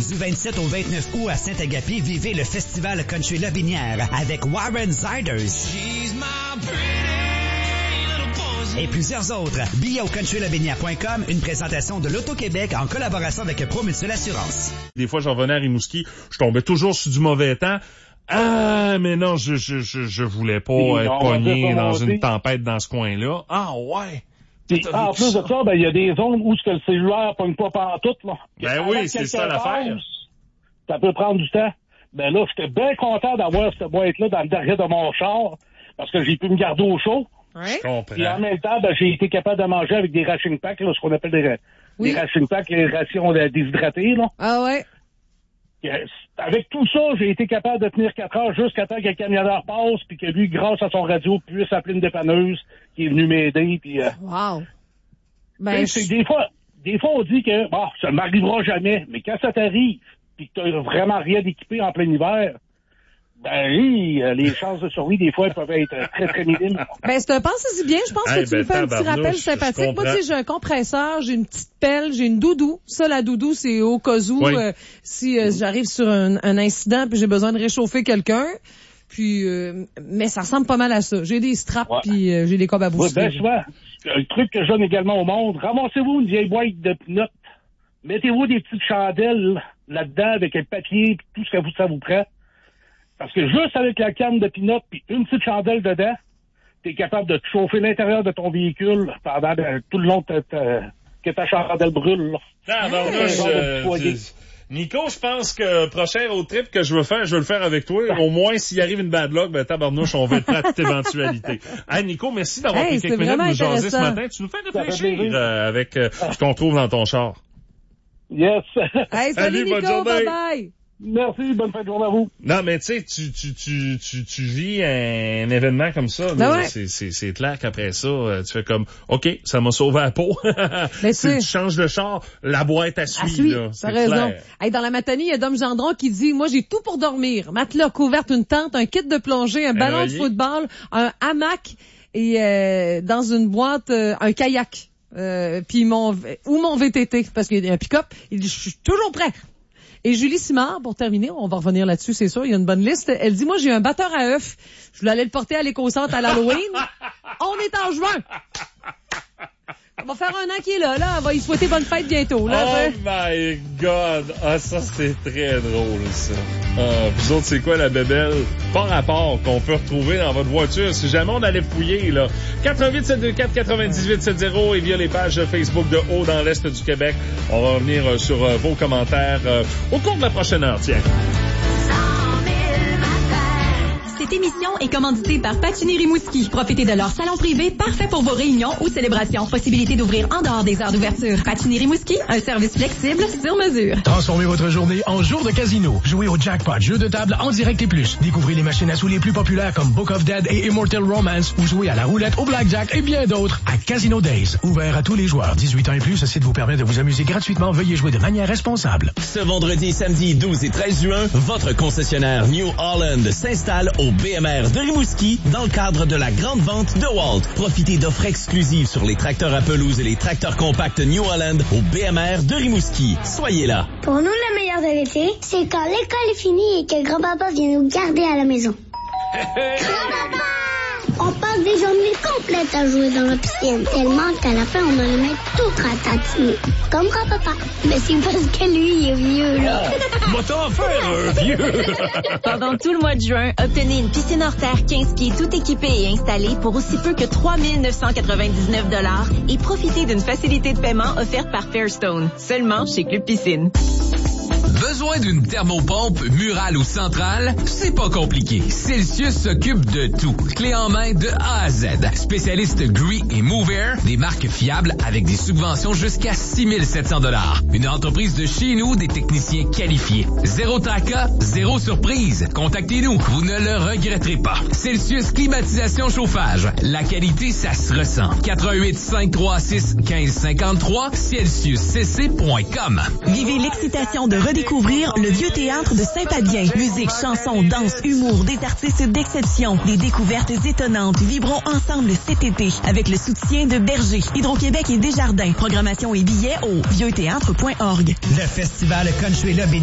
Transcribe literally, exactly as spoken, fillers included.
Du vingt-sept au vingt-neuf août à Saint-Agapi, vivez le festival Country Lobinière avec Warren Ziders et plusieurs autres. Billets au country lobinière point com, une présentation de l'Auto-Québec en collaboration avec Promutuelle Assurance. Des fois, j'en venais à Rimouski, je tombais toujours sur du mauvais temps. Ah, mais non, je je je, je voulais pas oui, être pogné dans une tempête dans ce coin-là. Ah, ouais. Puis, en plus de ça, ben, il y a des zones où ce que le cellulaire pogne pas pantoute, là. Ben oui, c'est ça l'affaire. Ça peut prendre du temps. Ben là, j'étais bien content d'avoir cette boîte-là dans le derrière de mon char, parce que j'ai pu me garder au chaud. Ouais. Je comprends. Puis en même temps, ben, j'ai été capable de manger avec des ration packs, là, ce qu'on appelle des, oui. des ration packs, les rations déshydratées, là. Ah ouais. Avec tout ça, j'ai été capable de tenir quatre heures jusqu'à temps que le camionneur passe, puis que lui, grâce à son radio, puisse appeler une dépanneuse qui est venue m'aider. Puis, euh, wow. Ben, c'est, des fois, des fois, on dit que bon, ça ne m'arrivera jamais, mais quand ça t'arrive, puis que tu n'as vraiment rien d'équipé en plein hiver, ben oui, les chances de survie, des fois, elles peuvent être très, très minimes. Ben, c'est un pensez-y bien. Je pense hey, que tu ben, nous fais un petit rappel sympathique. Moi, tu sais, j'ai un compresseur, j'ai une petite pelle, j'ai une doudou. Ça, la doudou, c'est au cas où, oui. euh, si euh, j'arrive sur un, un incident puis j'ai besoin de réchauffer quelqu'un. Puis, euh, mais ça ressemble pas mal à ça. J'ai des straps ouais. puis euh, j'ai des cobes à bouffer. Oui, ben, souvent, le truc que je donne également au monde, ramassez-vous une vieille boîte de pinottes. Mettez-vous des petites chandelles là-dedans avec le papier et tout ce que vous, ça vous prend. Parce que juste avec la canne de pinot puis une petite chandelle dedans, t'es capable de te chauffer l'intérieur de ton véhicule pendant de, tout le long de ta, que ta chandelle brûle. Ah, ben, là, je, je, Nico, je pense que prochain road trip que je veux faire, je veux le faire avec toi. Au moins, s'il arrive une bad luck, ben tabarnouche, on va être prêt à toute éventualité. Hey, Nico, merci d'avoir hey, pris quelques minutes de nous jaser ce matin. Tu nous fais réfléchir euh, avec euh, ce qu'on trouve dans ton char. Yes. Hey, salut, salut Nico, bonne journée. Bye bye. Merci, bonne fin de journée à vous. Non, mais tu sais, tu, tu, tu, tu, tu vis un, un événement comme ça, ben ouais. c'est, c'est, c'est clair qu'après ça, tu fais comme, OK, ça m'a sauvé la peau. Mais si tu changes de char, la boîte à suivre, suit, là. C'est raison. Clair. Hey, dans la Matanie, il y a Dom Gendron qui dit, moi, j'ai tout pour dormir. Matelas, couverte, une tente, un kit de plongée, un ballon de football, un hamac et, euh, dans une boîte, euh, un kayak. Euh, puis mon, ou mon V T T, parce qu'il y a un pick-up. Il dit, je suis toujours prêt. Et Julie Simard, pour terminer, on va revenir là-dessus, c'est sûr, il y a une bonne liste. Elle dit, moi, j'ai un batteur à œufs. Je voulais aller le porter à l'éco-centre à l'Halloween. On est en juin. On va faire un an qu'il est là, là. On va y souhaiter bonne fête bientôt, là. Oh my God! Ah, ça, c'est très drôle, ça. Ah, vous autres, c'est quoi la bébelle? Par rapport qu'on peut retrouver dans votre voiture, si jamais on allait fouiller, là. quatre un huit sept deux quatre quatre-vingt-dix-huit soixante et via les pages Facebook de Haut dans l'Est du Québec. On va revenir sur euh, vos commentaires euh, au cours de la prochaine heure, tiens. Cette émission est commanditée par Patinir Rimouski. Profitez de leur salon privé parfait pour vos réunions ou célébrations. Possibilité d'ouvrir en dehors des heures d'ouverture. Patinir Rimouski, un service flexible sur mesure. Transformez votre journée en jour de casino. Jouez au jackpot, jeux de table en direct et plus. Découvrez les machines à sous les plus populaires comme Book of Dead et Immortal Romance ou jouez à la roulette, au blackjack et bien d'autres à Casino Days. Ouvert à tous les joueurs. dix-huit ans et plus, ce site vous permet de vous amuser gratuitement. Veuillez jouer de manière responsable. Ce vendredi et samedi douze et treize juin, votre concessionnaire New Holland s'installe au B M R de Rimouski dans le cadre de la grande vente de Walt. Profitez d'offres exclusives sur les tracteurs à pelouse et les tracteurs compacts New Holland au B M R de Rimouski. Soyez là. Pour nous, le meilleur de l'été, c'est quand l'école est finie et que grand-papa vient nous garder à la maison. Grand-papa! On passe des journées complètes à jouer dans la piscine, tellement qu'à la fin, on a les mains toutes ratatinées. Comme grand-papa. Mais c'est parce que lui, il est vieux, là. Va t'en faire un vieux! Pendant tout le mois de juin, obtenez une piscine hors terre quinze pieds tout équipée et installée pour aussi peu que trois mille neuf cent quatre-vingt-dix-neuf dollars et profitez d'une facilité de paiement offerte par Fairstone. Seulement chez Club Piscine. Besoin d'une thermopompe murale ou centrale? C'est pas compliqué. Celsius s'occupe de tout. Clé en main de A à Z. Spécialiste Gree et Move Air, des marques fiables avec des subventions jusqu'à six mille sept cents dollars. Une entreprise de chez nous, des techniciens qualifiés. Zéro tracas, zéro surprise. Contactez-nous, vous ne le regretterez pas. Celsius Climatisation Chauffage. La qualité, ça se ressent. quatre un huit cinq trois six un cinq cinq trois, celsius c c point com. Vivez l'excitation de redécouvrir le Vieux Théâtre de Saint-Fabien. Musique, chansons, danse, humour, des artistes d'exception, des découvertes étonnantes. Vibrons ensemble cet été avec le soutien de Berger, Hydro-Québec et Desjardins. Programmation et billets au vieux théâtre point org. Le festival Country Lobby